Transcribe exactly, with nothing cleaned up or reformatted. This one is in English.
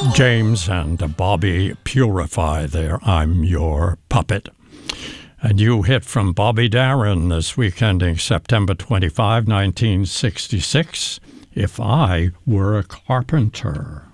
James and Bobby Purify there, I'm Your Puppet. A new hit from Bobby Darin this week ending September twenty-fifth, nineteen sixty-six, If I Were a Carpenter.